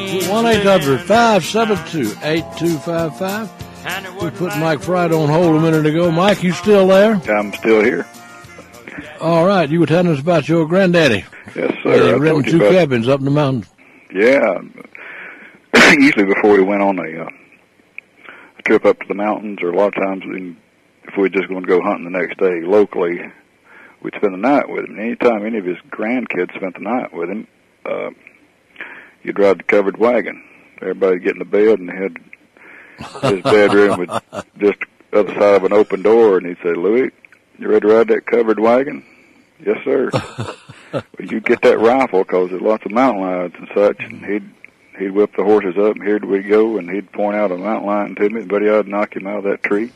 1-800-572-8255. We put Mike Fried on hold a minute ago. Mike, you still there? I'm still here. All right. You were telling us about your granddaddy. Yes, sir. He rented two cabins up in the mountains. Yeah. Usually before we went on a trip up to the mountains, or a lot of times if we were just going to go hunting the next day locally, we'd spend the night with him. Anytime any of his grandkids spent the night with him, you'd ride the covered wagon. Everybody would get in the bed, and his bedroom was just the other side of an open door, and he'd say, "Louis, you ready to ride that covered wagon?" "Yes, sir." "Well, you get that rifle, because there's lots of mountain lions and such." And he'd whip the horses up, and here we go, and he'd point out a mountain lion to me, and buddy, I'd knock him out of that tree.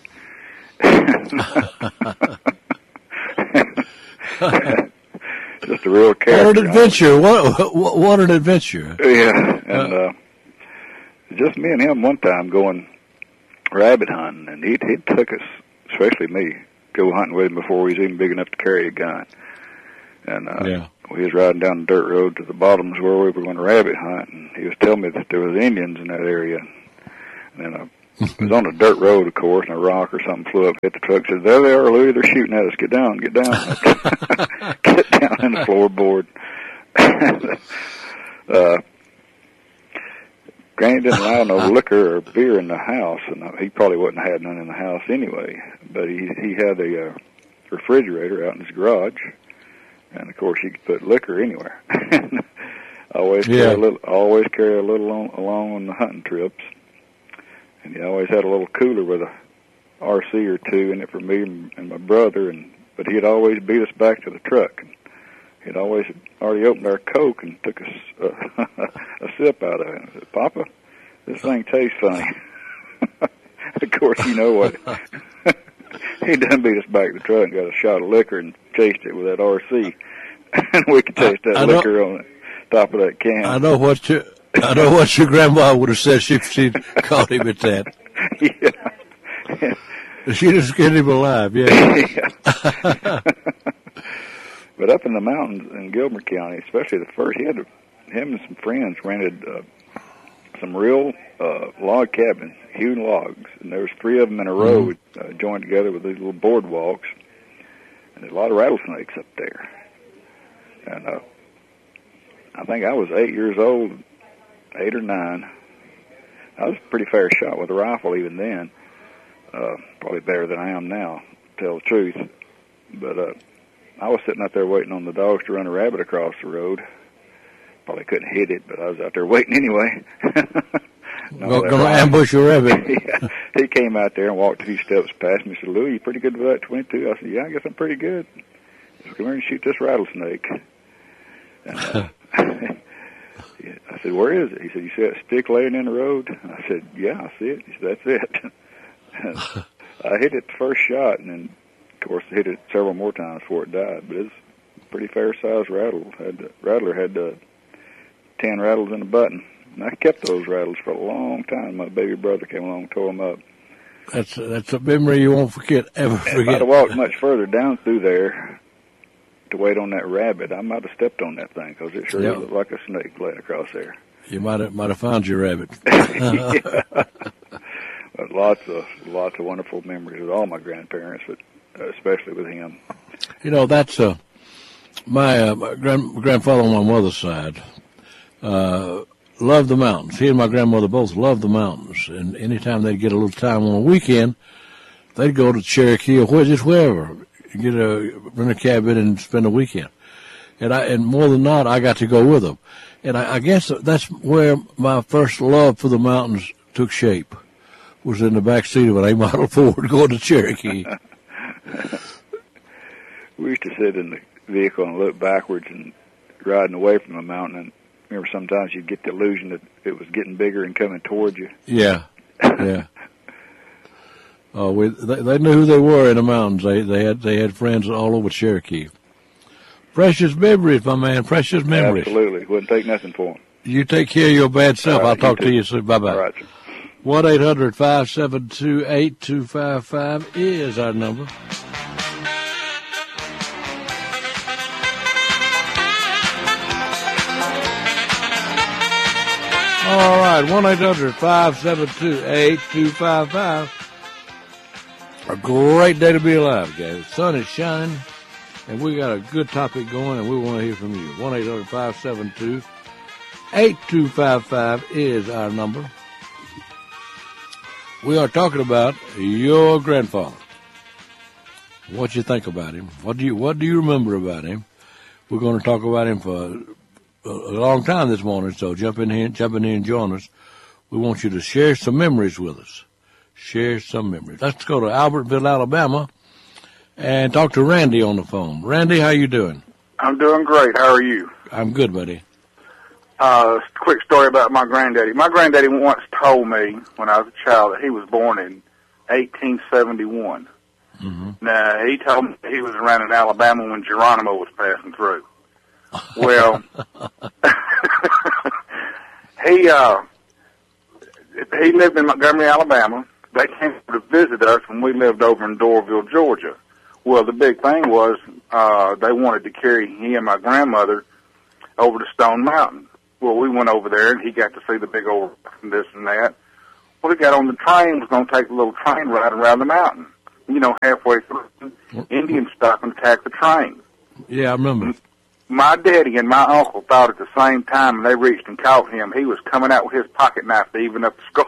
Just a real character. What an adventure! What an adventure! Yeah, and just me and him one time going rabbit hunting, and he took us, especially me, go hunting with him before he was even big enough to carry a gun. And we was riding down the dirt road to the bottoms where we were going to rabbit hunt, and he was telling me that there was Indians in that area. And then it was on a dirt road, of course, and a rock or something flew up, hit the truck, said, "There they are, Louis, they're shooting at us. Get down, get down." Get down in the floorboard. Granny didn't allow no liquor or beer in the house, and he probably wouldn't have had none in the house anyway. But he had a refrigerator out in his garage, and of course he could put liquor anywhere. always carry a little along on the hunting trips, and he always had a little cooler with a RC or two in it for me and my brother. But he'd always beat us back to the truck. He'd always already opened our Coke and took a sip out of it. I said, "Papa, this thing tastes funny." Of course, you know what? He done beat us back to the truck and got a shot of liquor and chased it with that RC. And we could taste that liquor on the top of that can. I know what your grandma would have said if she'd caught him at that. Yeah. She'd have skinned him alive, yeah. But up in the mountains in Gilmer County, especially the first, him and some friends rented some real log cabins, hewn logs, and there was three of them in a row joined together with these little boardwalks, and there's a lot of rattlesnakes up there. And I think I was 8 years old, 8 or 9. I was a pretty fair shot with a rifle even then, probably better than I am now, to tell the truth. But I was sitting out there waiting on the dogs to run a rabbit across the road. Probably couldn't hit it, but I was out there waiting anyway. Going to ambush a rabbit. Yeah. He came out there and walked a few steps past me and said, "Louis, you pretty good with that 22? I said, "Yeah, I guess I'm pretty good." He said, "Come here and shoot this rattlesnake." And, I said, "Where is it?" He said, "You see that stick laying in the road?" I said, "Yeah, I see it." He said, "That's it." I hit it the first shot, and then, of course, hit it several more times before it died. But it's a pretty fair-sized rattle. Rattler had 10 rattles in a button. And I kept those rattles for a long time. My baby brother came along and tore them up. That's a memory you won't ever forget. If I'd have walked much further down through there to wait on that rabbit, I might have stepped on that thing, because it sure looked like a snake laying across there. You might have found your rabbit. Yeah. But lots of wonderful memories with all my grandparents, but especially with him. You know, that's my grandfather on my mother's side. Loved the mountains. He and my grandmother both loved the mountains. And anytime they'd get a little time on a weekend, they'd go to Cherokee or just wherever, rent a cabin and spend a weekend. And more than not, I got to go with them. And I guess that's where my first love for the mountains took shape, was in the back seat of an A Model Ford going to Cherokee. We used to sit in the vehicle and look backwards and riding away from the mountain, and remember sometimes you'd get the illusion that it was getting bigger and coming toward you. Yeah, yeah. They knew who they were in the mountains. They had friends all over Cherokee. Precious memories, my man. Precious memories. Absolutely. Wouldn't take nothing for them. You take care of your bad self. I'll talk to you soon. Bye-bye. All right, sir. 1-800-572-8255 is our number. All right, 1-800-572-8255. A great day to be alive, guys. The sun is shining, and we got a good topic going, and we want to hear from you. 1-800-572-8255 is our number. We are talking about your grandfather. What you think about him? What do you remember about him? We're going to talk about him for a long time this morning, so jump in here and join us. We want you to share some memories with us. Share some memories. Let's go to Albertville, Alabama, and talk to Randy on the phone. Randy, how you doing? I'm doing great. How are you? I'm good, buddy. Quick story about my granddaddy. My granddaddy once told me when I was a child that he was born in 1871. Mm-hmm. Now, he told me he was around in Alabama when Geronimo was passing through. Well, he lived in Montgomery, Alabama. They came to visit us when we lived over in Doraville, Georgia. Well, the big thing was they wanted to carry he and my grandmother over to Stone Mountain. Well, we went over there, and he got to see the big old and this and that. Well, he got on the train, was going to take a little train ride around the mountain. You know, halfway through, Indians stopped and attacked the train. Yeah, I remember. My daddy and my uncle thought at the same time, and they reached and caught him. He was coming out with his pocket knife to even up the score.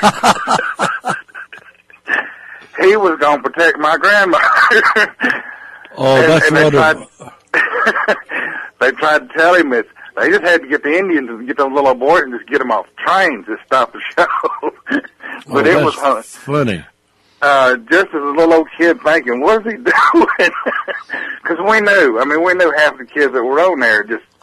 He was going to protect my grandmother. Oh, that's wonderful. They tried to tell him that they just had to get the Indians and get those little boys and just get them off trains to stop the show. But it was funny. Just as a little old kid thinking, what is he doing? Because we knew. I mean, we knew half the kids that were on there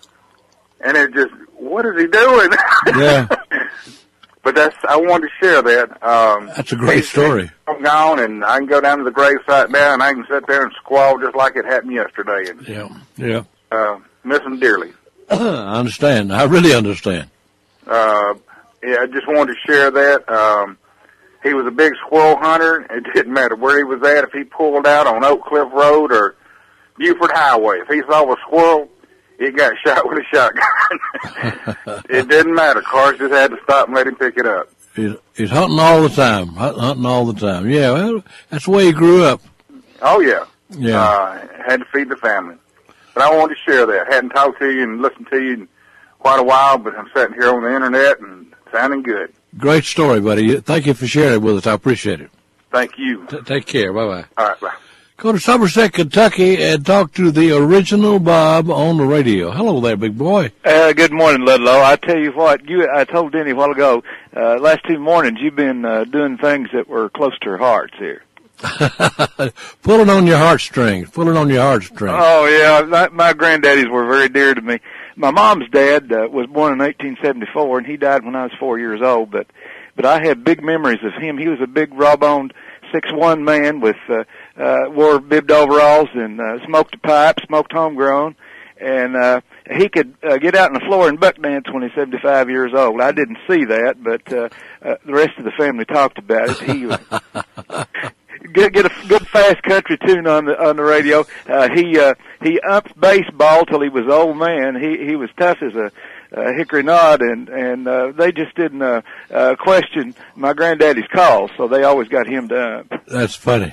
what is he doing? Yeah. But I wanted to share that. That's a great story. I'm gone, and I can go down to the gravesite now, and I can sit there and squall just like it happened yesterday. And, yeah. Miss him dearly. I understand. I really understand. I just wanted to share that. He was a big squirrel hunter. It didn't matter where he was at. If he pulled out on Oak Cliff Road or Buford Highway, if he saw a squirrel, he got shot with a shotgun. It didn't matter. Cars just had to stop and let him pick it up. He's hunting all the time. Hunting all the time. Yeah, well, that's the way he grew up. Oh, yeah. Yeah. Had to feed the family. But I wanted to share that. Hadn't talked to you and listened to you in quite a while, but I'm sitting here on the Internet and sounding good. Great story, buddy. Thank you for sharing it with us. I appreciate it. Thank you. Take care. Bye-bye. All right, bye. Go to Somerset, Kentucky, and talk to the original Bob on the radio. Hello there, big boy. Good morning, Ludlow. I tell you what, I told Denny a while ago, last 2 mornings you've been doing things that were close to our hearts here. Pulling on your heartstrings. Oh, yeah. My granddaddies were very dear to me. My mom's dad was born in 1874, and he died when I was 4 years old, but I have big memories of him. He was a big, raw-boned, 6'1" man with wore bibbed overalls and smoked a pipe, smoked homegrown, and he could get out on the floor and buck dance when he's 75 years old. I didn't see that, but the rest of the family talked about it. He would get a good fast country tune on the radio. He upped baseball till he was an old man. He was tough as a hickory knot, and they just didn't question my granddaddy's calls, so they always got him to ump. That's funny.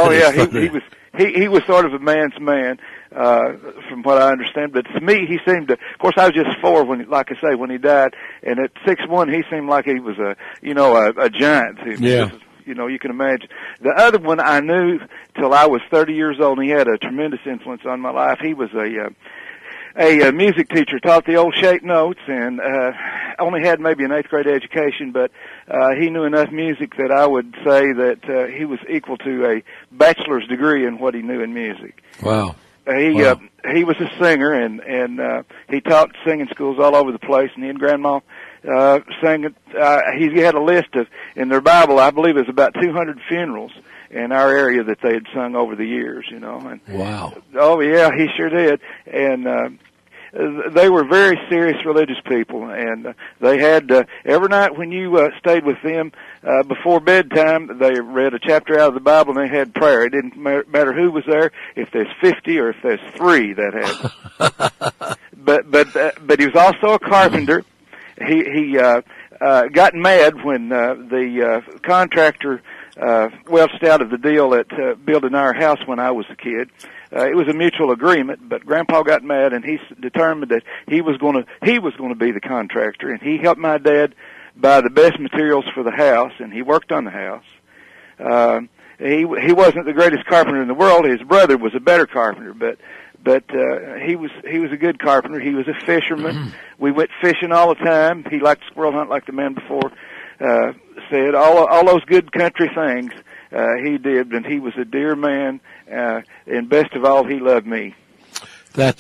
He was sort of a man's man, from what I understand. But to me, he seemed to. Of course, I was just 4 when he died, and at 6'1", he seemed like he was a giant. Yeah. You can imagine. The other one I knew till I was 30 years old, and he had a tremendous influence on my life. He was a music teacher, taught the old shape notes, and only had maybe an 8th grade education, but he knew enough music that I would say that he was equal to a bachelor's degree in what he knew in music. Wow. He was a singer, and he taught singing schools all over the place, and he and Grandma sang. He had a list of, in their Bible, I believe it was about 200 funerals in our area that they had sung over the years, And, wow. Oh, yeah, he sure did. And they were very serious religious people, and they had every night when you stayed with them before bedtime, they read a chapter out of the Bible, and they had prayer. It didn't matter who was there, if there's 50 or if there's 3 that happened. But he was also a carpenter. He got mad when the contractor welched out of the deal at building our house when I was a kid. It was a mutual agreement, but Grandpa got mad, and he determined that he was going to be the contractor, and he helped my dad buy the best materials for the house, and he worked on the house. He wasn't the greatest carpenter in the world. His brother was a better carpenter, but he was a good carpenter. He was a fisherman. We went fishing all the time. He liked to squirrel hunt, like the man before said. All those good country things he did, and he was a dear man. And best of all, he loved me. That's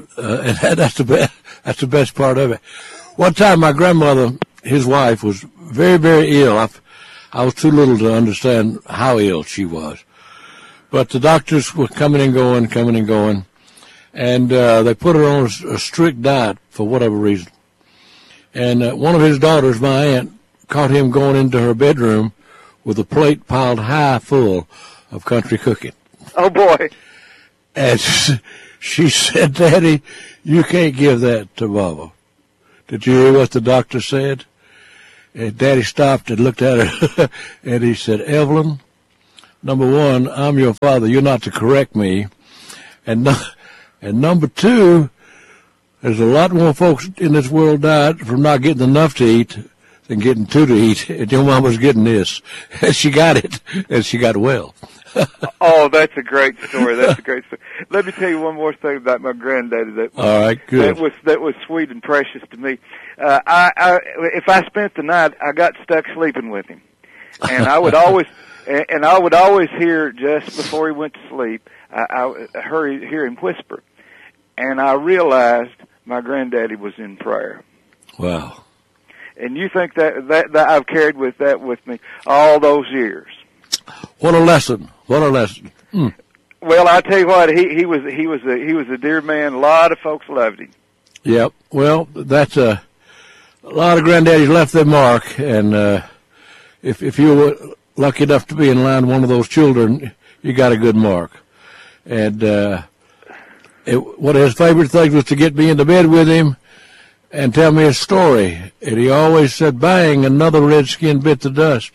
the best part of it. One time, my grandmother, his wife, was very, very ill. I was too little to understand how ill she was. But the doctors were coming and going, and they put her on a strict diet for whatever reason. And one of his daughters, my aunt, caught him going into her bedroom with a plate piled high full of country cooking. Oh, boy. And she said, Daddy, you can't give that to Mama. Did you hear what the doctor said? And Daddy stopped and looked at her, and he said, Evelyn, number one, I'm your father. You're not to correct me. And number two, there's a lot more folks in this world died from not getting enough to eat than getting two to eat. And your mama's getting this. And she got it, and she got well. Oh, that's a great story. That's a great story. Let me tell you one more thing about my granddaddy. All right, good. That was sweet and precious to me. If I spent the night, I got stuck sleeping with him, and I would always hear just before he went to sleep, I hear him whisper, and I realized my granddaddy was in prayer. Wow. And you think that I've carried that with me all those years. What a lesson! What a lesson! Well, I tell you what, he was a dear man. A lot of folks loved him. Yep. Well, that's a lot of granddaddies left their mark, and if you were lucky enough to be in line one of those children, you got a good mark. And one of his favorite things was to get me into bed with him and tell me a story. And he always said, "Bang! Another redskin bit the dust."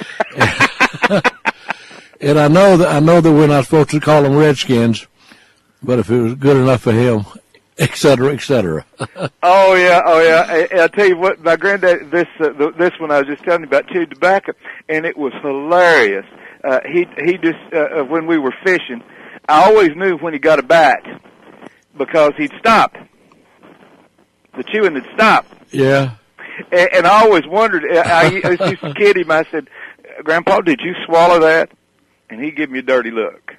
And I know that we're not supposed to call them redskins, but if it was good enough for him, et cetera, et cetera. Oh yeah. I'll tell you what, my granddad, this one I was just telling you about, chewed tobacco, and it was hilarious. He just when we were fishing, I always knew when he got a bite because he'd stop. The chewing would stop. Yeah. And I always wondered. I used to kid him. I said, "Grandpa, did you swallow that?" And he'd give me a dirty look.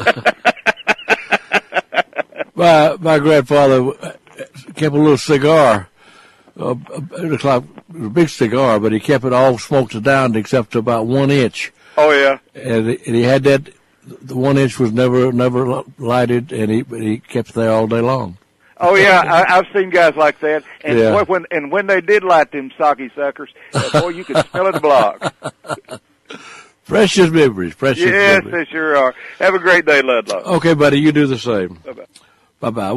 My grandfather kept a little cigar. It looks like a big cigar, but he kept it all smoked down except to about 1 inch. Oh yeah. And he had that. The 1 inch was never lighted, and he kept it there all day long. Oh yeah, I've seen guys like that. And yeah. boy, when they did light them soggy suckers, boy, you could smell it a block. Precious memories, precious memories. Yes, they sure are. Have a great day, Ludlow. Okay, buddy, you do the same. Bye-bye. Bye-bye.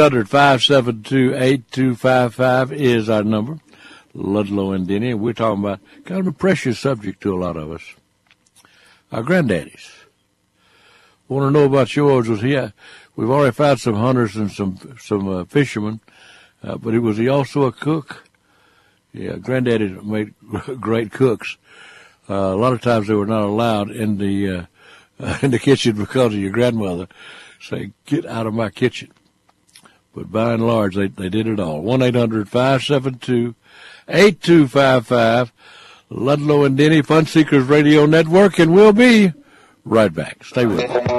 1-800-572-8255 is our number. Ludlow and Denny. We're talking about kind of a precious subject to a lot of us. Our granddaddies. Want to know about yours? We've already found some hunters and some fishermen, but was he also a cook? Yeah, granddaddy made great cooks. A lot of times they were not allowed in the kitchen because of your grandmother saying, "Get out of my kitchen." But by and large, they did it all. 1-800-572-8255, Ludlow and Denny, Fun Seekers Radio Network, and we'll be right back. Stay with us.